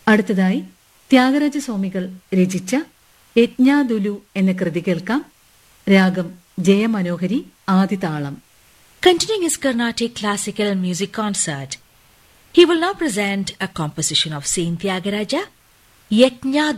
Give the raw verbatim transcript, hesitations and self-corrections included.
അടുത്തതായി ത്യാഗരാജസ്വാമികൾ രചിച്ച യജ്ഞാദുലു എന്ന കൃതി കേൾക്കാം. രാഗം ജയമനോഹരി, ആദിതാളം. Continuing his Carnatic classical music concert, he will now present a composition of Saint Tyagaraja, Yajna